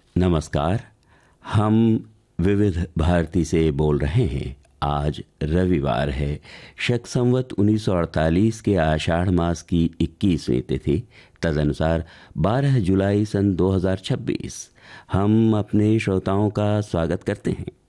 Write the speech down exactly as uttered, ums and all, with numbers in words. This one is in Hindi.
नमस्कार। हम विविध भारती से बोल रहे हैं। आज रविवार है। शक संवत उन्नीस सौ अड़तालीस के आषाढ़ मास की इक्कीसवीं तिथि, तदनुसार बारह जुलाई सन दो हज़ार छब्बीस। हम अपने श्रोताओं का स्वागत करते हैं।